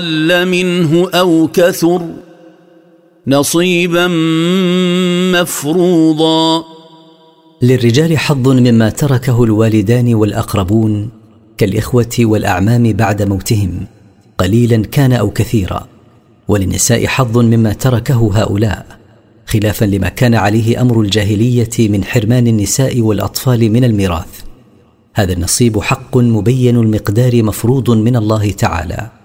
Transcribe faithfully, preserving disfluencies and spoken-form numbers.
أقل منه أو كثر نصيبا مفروضا. للرجال حظ مما تركه الوالدان والأقربون كالإخوة والأعمام بعد موتهم قليلا كان أو كثيرا، وللنساء حظ مما تركه هؤلاء خلافا لما كان عليه أمر الجاهلية من حرمان النساء والأطفال من الميراث. هذا النصيب حق مبين المقدار مفروض من الله تعالى.